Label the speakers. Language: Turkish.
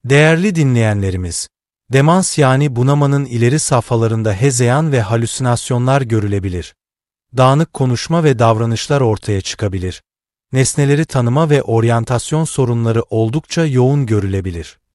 Speaker 1: Değerli dinleyenlerimiz, demans yani bunamanın ileri safhalarında hezeyan ve halüsinasyonlar görülebilir. Dağınık konuşma ve davranışlar ortaya çıkabilir. Nesneleri tanıma ve oryantasyon sorunları oldukça yoğun görülebilir.